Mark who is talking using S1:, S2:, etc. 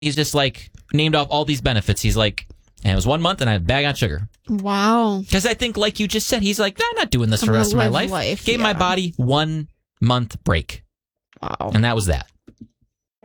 S1: He's just like named off all these benefits. He's like, and it was 1 month and I had a bag on sugar.
S2: Wow.
S1: Because I think, like you just said, he's like, I'm not doing this for the rest of my life. Gave my body 1 month break.
S2: Wow.
S1: And that was that.